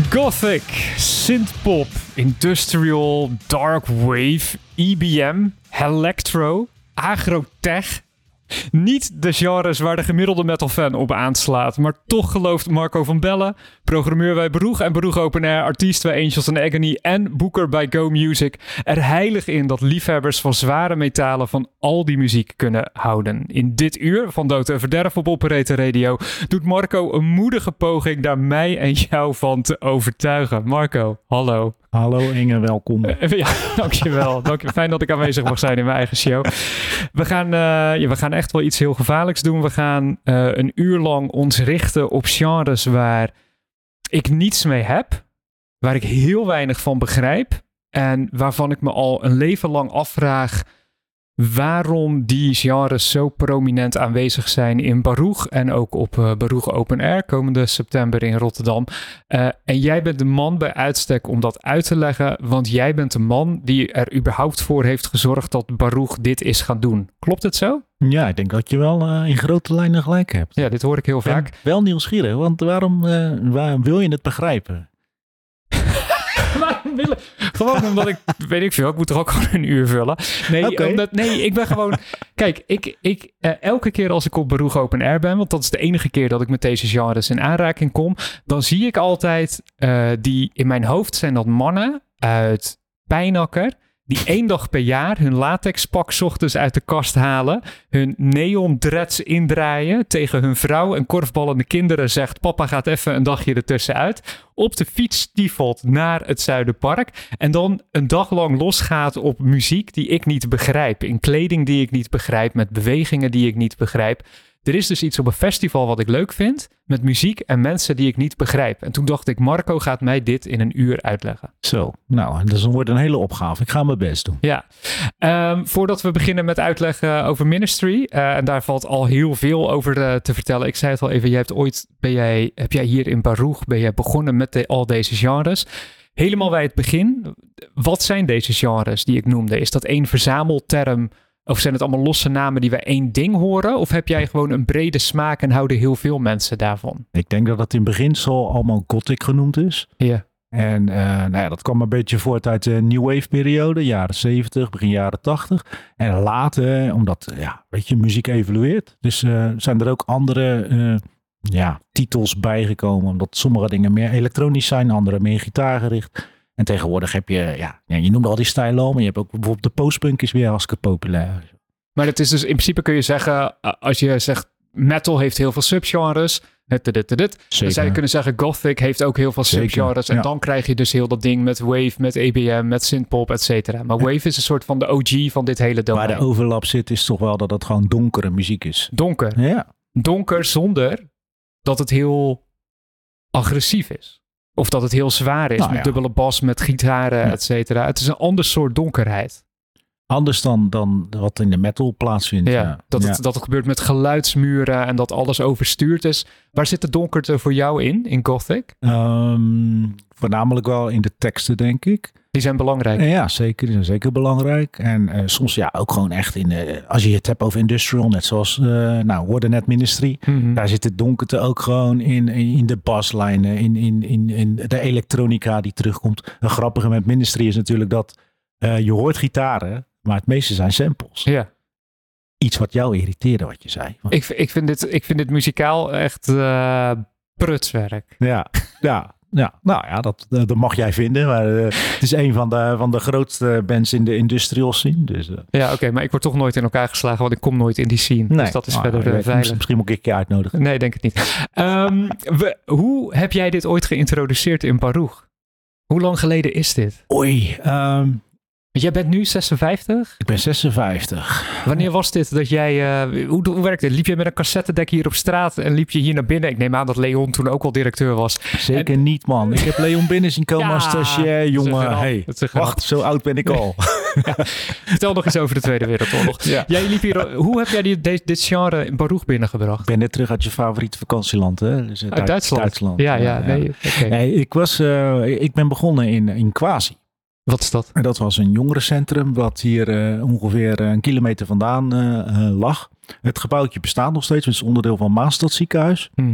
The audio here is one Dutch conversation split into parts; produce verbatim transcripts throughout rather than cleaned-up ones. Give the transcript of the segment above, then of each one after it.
Gothic, synthpop, industrial, dark wave, E B M, electro, agrotech. Niet de genres waar de gemiddelde metalfan op aanslaat, maar toch gelooft Marco van Bellen, programmeur bij Baruch en Baruch Open Air, artiest bij Angels and Agony en boeker bij Go Music, er heilig in dat liefhebbers van zware metalen van al die muziek kunnen houden. In dit uur van Dood en Verderf op Operator Radio doet Marco een moedige poging daar mij en jou van te overtuigen. Marco, hallo. Hallo Inge, welkom. Uh, ja, dankjewel. Dank je. Fijn dat ik aanwezig mag zijn in mijn eigen show. We gaan, uh, ja, we gaan echt wel iets heel gevaarlijks doen. We gaan uh, een uur lang ons richten op genres waar ik niets mee heb. Waar ik heel weinig van begrijp. En waarvan ik me al een leven lang afvraag waarom die genres zo prominent aanwezig zijn in Baruch en ook op uh, Baruch Open Air komende september in Rotterdam. Uh, en jij bent de man bij uitstek om dat uit te leggen, want jij bent de man die er überhaupt voor heeft gezorgd dat Baruch dit is gaan doen. Klopt het zo? Ja, ik denk dat je wel uh, in grote lijnen gelijk hebt. Ja, dit hoor ik heel vaak. En wel nieuwsgierig, want waarom, uh, waarom wil je het begrijpen? Willen. Gewoon omdat ik, weet ik veel, ik moet toch ook gewoon een uur vullen. Nee, okay. omdat, nee ik ben gewoon... Kijk, ik, ik, uh, elke keer als ik op Baruch Open Air ben, want dat is de enige keer dat ik met deze genres in aanraking kom, dan zie ik altijd uh, die, in mijn hoofd zijn dat mannen uit Pijnakker, die één dag per jaar hun latexpak 's ochtends uit de kast halen, hun neon dreads indraaien, tegen hun vrouw en korfballende kinderen zegt, papa gaat even een dagje ertussenuit, op de fiets stiefelt naar het Zuiderpark en dan een dag lang losgaat op muziek die ik niet begrijp, in kleding die ik niet begrijp, met bewegingen die ik niet begrijp. Er is dus iets op een festival wat ik leuk vind, met muziek en mensen die ik niet begrijp. En toen dacht ik, Marco gaat mij dit in een uur uitleggen. Zo, nou, dus dan wordt een hele opgave. Ik ga mijn best doen. Ja, um, voordat we beginnen met uitleggen over Ministry, uh, en daar valt al heel veel over uh, te vertellen. Ik zei het al even, jij hebt ooit, ben jij, heb jij hier in Baruch, ben jij begonnen met de, al deze genres. Helemaal bij het begin, wat zijn deze genres die ik noemde? Is dat één verzamelterm? Of zijn het allemaal losse namen die bij één ding horen? Of heb jij gewoon een brede smaak en houden heel veel mensen daarvan? Ik denk dat het in beginsel allemaal gothic genoemd is. Ja. Yeah. En uh, nou ja, dat kwam een beetje voort uit de New Wave periode, jaren zeventig, begin jaren tachtig. En later, omdat ja, weet je, muziek evolueert. Dus uh, zijn er ook andere uh, ja, titels bijgekomen. Omdat sommige dingen meer elektronisch zijn, andere meer gitaargericht. En tegenwoordig heb je, ja, je noemde al die stijlen al, maar je hebt ook bijvoorbeeld de postpunk is weer hartstikke populair. Maar het is dus, in principe kun je zeggen, als je zegt metal heeft heel veel subgenres, dit, dit, dit, dit, dan zou je kunnen zeggen gothic heeft ook heel veel Zeker. subgenres. En ja. dan krijg je dus heel dat ding met wave, met E B M, met synthpop, et cetera. Maar wave is een soort van de O G van dit hele domein. Waar de overlap zit is toch wel dat het gewoon donkere muziek is. Donker. Ja. Donker zonder dat het heel agressief is. Of dat het heel zwaar is, nou, met ja. dubbele bas, met gitaren, ja. et cetera. Het is een ander soort donkerheid. Anders dan, dan wat in de metal plaatsvindt. Ja, ja. Dat, ja. Het, dat het gebeurt met geluidsmuren en dat alles overstuurd is. Waar zit de donkerte voor jou in, in Gothic? Um, voornamelijk wel in de teksten, denk ik. Die zijn belangrijk. Ja, zeker. Die zijn zeker belangrijk. En uh, soms ja, ook gewoon echt in... Uh, als je het hebt over industrial, net zoals... Uh, nou, hoorde net Ministry. Mm-hmm. Daar zit de donkerte ook gewoon in, in de baslijnen. In, in, in, in de elektronica die terugkomt. Het grappige met Ministry is natuurlijk dat... Uh, je hoort gitaren, maar het meeste zijn samples. Ja. Iets wat jou irriteerde, wat je zei. Ik, ik, vind, dit, ik vind dit muzikaal echt uh, prutswerk. Ja, ja. Ja, nou ja, dat, dat mag jij vinden. Maar uh, het is een van de, van de grootste bands in de industrial scene. Dus, uh. Ja, oké, okay, maar ik word toch nooit in elkaar geslagen, want ik kom nooit in die scene. Nee. Dus dat is oh, verder uh, veilig. Misschien moet ik een keer uitnodigen. Nee, denk het niet. Um, we, hoe heb jij dit ooit geïntroduceerd in Baruch? Hoe lang geleden is dit? Oei, um, jij bent nu zesenvijftig? Ik ben zesenvijftig. Wanneer was dit dat jij... Uh, hoe, hoe werkte het? Liep je met een cassettedek hier op straat en liep je hier naar binnen? Ik neem aan dat Leon toen ook al directeur was. Zeker en... niet, man. Ik heb Leon binnen zien komen ja, als stagiair. Jongen, hey, wacht, zo oud ben ik al. Ja. Vertel nog eens over de Tweede Wereldoorlog. Ja. Jij liep hier, hoe heb jij die, dit, dit genre in Baruch binnengebracht? Ik ben net terug uit je favoriete vakantieland, hè? Dus uit Duitsland? Duitsland. Ja, ja. ja. Nee, okay. nee, ik, was, uh, ik ben begonnen in, in Quasi. Wat is dat? En dat was een jongerencentrum wat hier uh, ongeveer een kilometer vandaan uh, uh, lag. Het gebouwtje bestaat nog steeds. Het is onderdeel van Maastad ziekenhuis. Mm-hmm.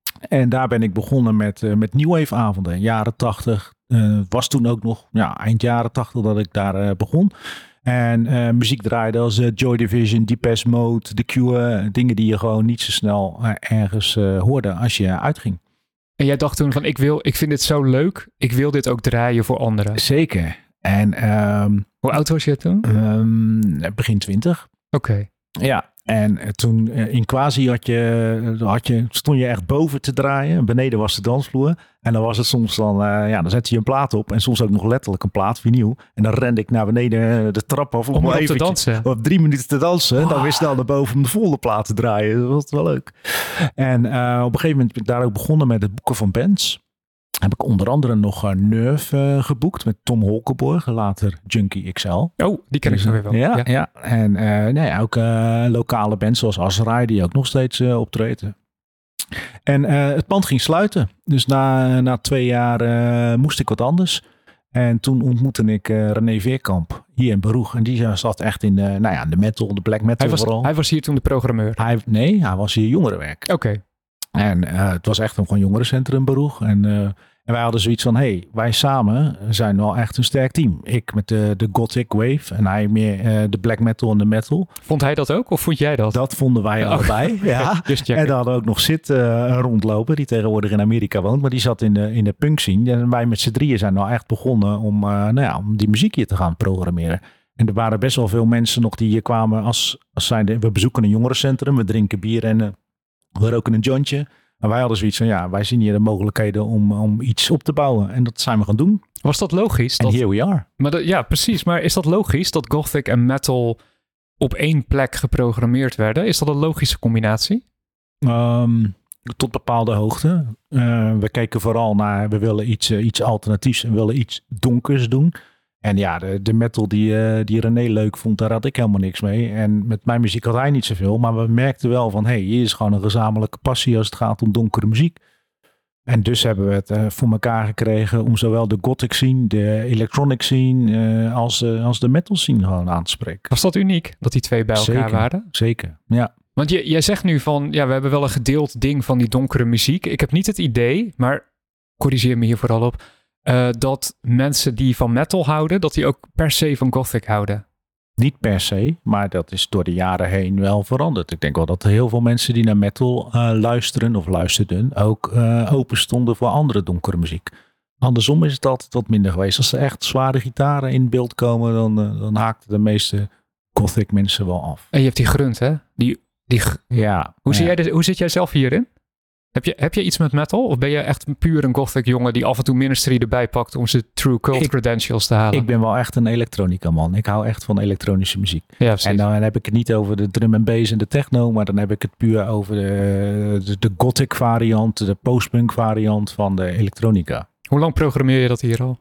En daar ben ik begonnen met, uh, met New Wave avonden, jaren tachtig. Uh, was toen ook nog ja, eind jaren tachtig dat ik daar uh, begon. En uh, muziek draaide als uh, Joy Division, Depeche Mode, The Cure. Dingen die je gewoon niet zo snel uh, ergens uh, hoorde als je uitging. En jij dacht toen van ik wil, ik vind dit zo leuk. Ik wil dit ook draaien voor anderen. Zeker. En um, hoe oud was je toen? Um, begin twintig. Oké. Okay. Ja. En toen in Quasi had je, had je, stond je echt boven te draaien. Beneden was de dansvloer. En dan was het soms dan, uh, ja, dan zette je een plaat op. En soms ook nog letterlijk een plaat, vinyl. En dan rende ik naar beneden de trap af. Om, om op te dansen. Op drie minuten te dansen. Oh. Dan weer snel naar boven om de volle plaat te draaien. Dat was wel leuk. En uh, op een gegeven moment ben ik daar ook begonnen met het boeken van bands. Heb ik onder andere nog uh, Nerve uh, geboekt met Tom Holkenborg, later Junkie X L. Oh, die ken ik zo weer wel. Ja, ja. ja. En uh, nee, ook uh, lokale bands zoals Azrai, die ook nog steeds uh, optreden. En uh, het pand ging sluiten. Dus na, na twee jaar uh, moest ik wat anders. En toen ontmoette ik uh, René Veerkamp hier in Baruch. En die zat echt in uh, nou ja, de metal, de black metal hij was, vooral. Hij was hier toen de programmeur? Hij, nee, hij was hier jongerenwerk. Oké. Okay. En uh, het was echt een gewoon jongerencentrum Baruch. En, uh, en wij hadden zoiets van, hey, wij samen zijn wel echt een sterk team. Ik met de, de gothic wave en hij meer uh, de black metal en de metal. Vond hij dat ook of vond jij dat? Dat vonden wij oh. allebei, ja. En dan hadden we ook nog Sid uh, rondlopen, die tegenwoordig in Amerika woont. Maar die zat in de, in de punk scene. En wij met z'n drieën zijn nou echt begonnen om, uh, nou ja, om die muziek hier te gaan programmeren. En er waren best wel veel mensen nog die hier kwamen als, als zijnde, we bezoeken een jongerencentrum, we drinken bier en uh, we roken een jointje. Maar wij hadden zoiets van, ja, wij zien hier de mogelijkheden om, om iets op te bouwen. En dat zijn we gaan doen. Was dat logisch? En dat, here we are. Maar dat, ja, precies. Maar is dat logisch dat gothic en metal op één plek geprogrammeerd werden? Is dat een logische combinatie? Um, tot bepaalde hoogte. Uh, we keken vooral naar, we willen iets, uh, iets alternatiefs en willen iets donkers doen. En ja, de, de metal die, uh, die René leuk vond, daar had ik helemaal niks mee. En met mijn muziek had hij niet zoveel. Maar we merkten wel van, hé, hey, hier is gewoon een gezamenlijke passie als het gaat om donkere muziek. En dus hebben we het uh, voor elkaar gekregen om zowel de gothic scene, de electronic scene, uh, als, uh, als de metal scene gewoon aan te spreken. Was dat uniek, dat die twee bij elkaar zeker, waren? Zeker, ja. Want je, jij zegt nu van, ja, we hebben wel een gedeeld ding van die donkere muziek. Ik heb niet het idee, maar corrigeer me hier vooral op, Uh, dat mensen die van metal houden, dat die ook per se van gothic houden. Niet per se, maar dat is door de jaren heen wel veranderd. Ik denk wel dat er heel veel mensen die naar metal uh, luisteren of luisterden, ook uh, open stonden voor andere donkere muziek. Andersom is het altijd wat minder geweest. Als er echt zware gitaren in beeld komen, dan, uh, dan haakten de meeste gothic mensen wel af. En je hebt die grunt, hè? Die, die... Ja. Hoe, ja. Zie jij de, hoe zit jij zelf hierin? Heb je, heb je iets met metal? Of ben je echt puur een gothic jongen die af en toe Ministry erbij pakt om zijn true cult ik, credentials te halen? Ik ben wel echt een elektronica man. Ik hou echt van elektronische muziek. Ja, en dan heb ik het niet over de drum en bass en de techno, maar dan heb ik het puur over de, de, de gothic variant, de postpunk variant van de elektronica. Hoe lang programmeer je dat hier al?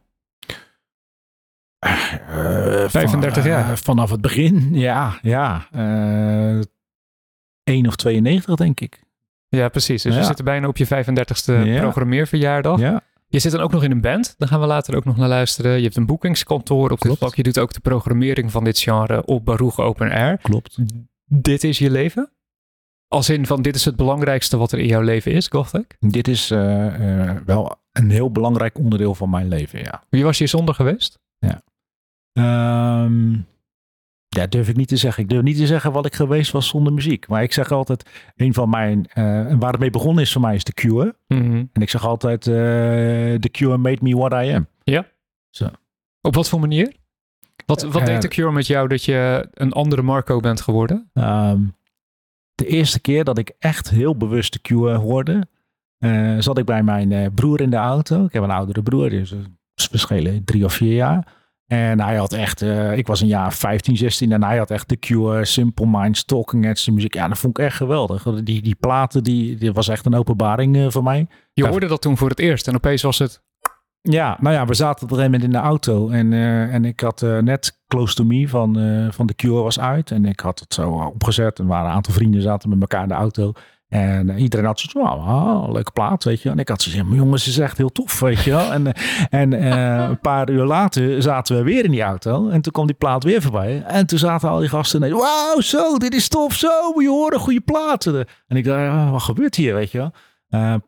Uh, vijfendertig van, jaar. Uh, vanaf het begin, ja. ja uh, één of tweeënnegentig denk ik. Ja, precies. Dus ja. Je zit er bijna op je vijfendertigste ja. programmeerverjaardag. Ja. Je zit dan ook nog in een band. Daar gaan we later ook nog naar luisteren. Je hebt een boekingskantoor op dit vlak. Je doet ook de programmering van dit genre op Baruch Open Air. Klopt. Dit is je leven? Als in van dit is het belangrijkste wat er in jouw leven is, gothic? Dit is uh, uh, wel een heel belangrijk onderdeel van mijn leven, ja. Wie was je zonder geweest? Ja. Um... Ja, durf ik niet te zeggen. Ik durf niet te zeggen wat ik geweest was zonder muziek. Maar ik zeg altijd, een van mijn, uh, waar het mee begonnen is voor mij is The Cure. Mm-hmm. En ik zeg altijd, uh, The Cure made me what I am. Ja? Zo. Op wat voor manier? Wat, wat uh, deed The Cure met jou dat je een andere Marco bent geworden? Um, de eerste keer dat ik echt heel bewust The Cure hoorde, uh, zat ik bij mijn uh, broer in de auto. Ik heb een oudere broer, dus uh, we schelen drie of vier jaar. En hij had echt, uh, ik was een jaar vijftien, zestien en hij had echt The Cure, Simple Minds, Talking Heads, muziek. Ja, dat vond ik echt geweldig. Die, die platen, die, die was echt een openbaring uh, voor mij. Je ja. hoorde dat toen voor het eerst en opeens was het... Ja, nou ja, we zaten op een gegeven moment in de auto en, uh, en ik had uh, net Close to Me van, uh, van The Cure was uit. En ik had het zo opgezet en er waren een aantal vrienden zaten met elkaar in de auto. En uh, iedereen had zoiets van, oh, leuke plaat, weet je. En ik had zoiets van, jongens, het is echt heel tof, weet je wel. En, en uh, een paar uur later zaten we weer in die auto. En toen kwam die plaat weer voorbij. En toen zaten al die gasten en wauw, zo, dit is tof, zo, moet je horen, goede platen. En ik dacht, oh, wat gebeurt hier, weet je wel. Uh,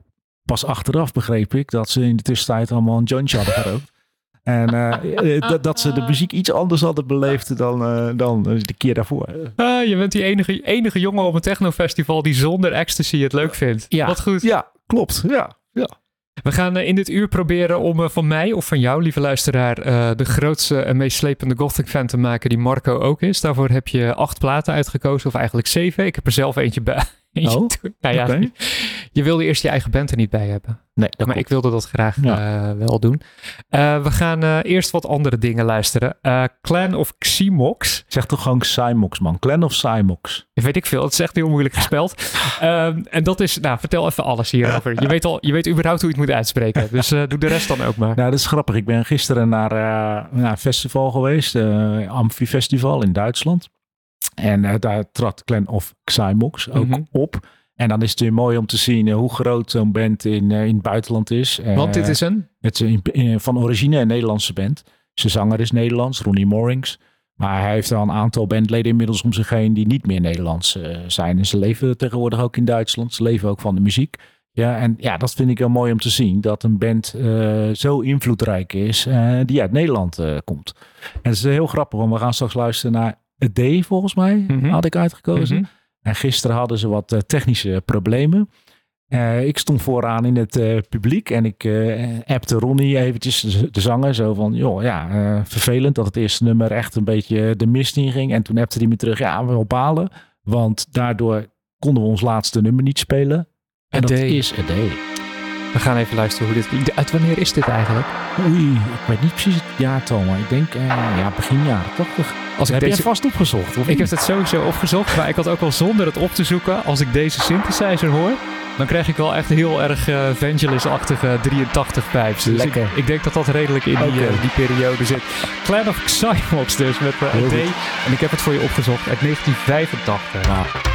pas achteraf begreep ik dat ze in de tussentijd allemaal een jointje hadden gerookt. En uh, dat, dat ze de muziek iets anders hadden beleefd dan, uh, dan de keer daarvoor. Uh, je bent die enige, enige jongen op een technofestival die zonder ecstasy het leuk vindt. Ja. Wat goed. Ja, klopt. Ja, ja. We gaan uh, in dit uur proberen om uh, van mij of van jou, lieve luisteraar, uh, de grootste en meest slepende gothic fan te maken die Marco ook is. Daarvoor heb je acht platen uitgekozen, of eigenlijk zeven. Ik heb er zelf eentje bij. Eentje oh, nou ja, okay. Je wilde eerst je eigen band er niet bij hebben. Nee, dat maar klopt. ik wilde dat graag ja. uh, wel doen. Uh, we gaan uh, eerst wat andere dingen luisteren. Uh, Clan of Xymox. Zeg toch gewoon Xymox, man. Clan of Xymox? Weet ik veel. Het is echt heel moeilijk gespeld. um, en dat is... Nou, vertel even alles hierover. Je weet al, je weet überhaupt hoe je het moet uitspreken. Dus uh, doe de rest dan ook maar. Nou, dat is grappig. Ik ben gisteren naar, uh, naar een festival geweest. Uh, Amphi Festival in Duitsland. En uh, daar trad Clan of Xymox ook mm-hmm. op. En dan is het weer mooi om te zien uh, hoe groot zo'n band in, uh, in het buitenland is. Uh, Want dit is een? Het is in, in, van origine een Nederlandse band. Zijn zanger is Nederlands, Ronnie Morings. Maar hij heeft al een aantal bandleden inmiddels om zich heen die niet meer Nederlands uh, zijn. En ze leven tegenwoordig ook in Duitsland. Ze leven ook van de muziek. Ja, en ja, dat vind ik wel mooi om te zien. Dat een band uh, zo invloedrijk is uh, die uit Nederland uh, komt. En het is heel grappig, want we gaan straks luisteren naar A Day volgens mij. Mm-hmm. Had ik uitgekozen. Mm-hmm. En gisteren hadden ze wat uh, technische problemen. Uh, ik stond vooraan in het uh, publiek en ik uh, appte Ronnie eventjes, de, de zanger, zo van, joh, ja, uh, vervelend dat het eerste nummer echt een beetje de mist in ging. En toen appte hij me terug, ja, we balen, want daardoor konden we ons laatste nummer niet spelen. En A dat Day. is A Day. We gaan even luisteren hoe dit... Uit wanneer is dit eigenlijk? Oei, ik weet niet precies het jaartal, maar ik denk uh, ja, begin jaren tachtig. Als ik heb deze... jij vast opgezocht? Of ik heb het sowieso opgezocht, maar ik had ook al zonder het op te zoeken, als ik deze synthesizer hoor, dan krijg ik wel echt heel erg uh, Vangelis-achtige drieëntachtig vibes. Dus lekker. Ik, ik denk dat dat redelijk in die, okay. uh, die periode zit. Clan of Xymox dus, met uh, A Day. En ik heb het voor je opgezocht uit negentien vijfentachtig. Wow.